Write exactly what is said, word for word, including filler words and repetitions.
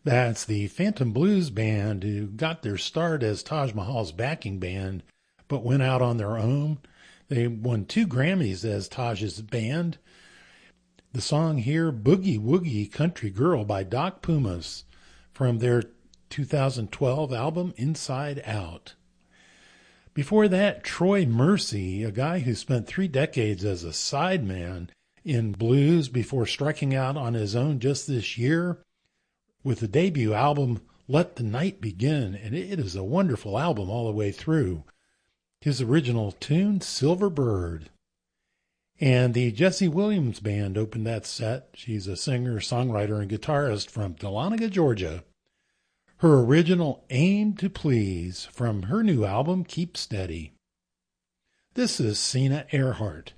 That's the Phantom Blues Band, who got their start as Taj Mahal's backing band, but went out on their own. They won two Grammys as Taj's band. The song here, Boogie Woogie Country Girl by Doc Pumas, from their two thousand twelve album Inside Out. Before that, Troy Mercy, a guy who spent three decades as a sideman in blues before striking out on his own just this year with the debut album Let the Night Begin, and it is a wonderful album all the way through. His original tune, Silver Bird. And the Jesse Williams Band opened that set. She's a singer, songwriter, and guitarist from Dahlonega, Georgia. Her original Aim to Please from her new album, Keep Steady. This is Sina Earhart.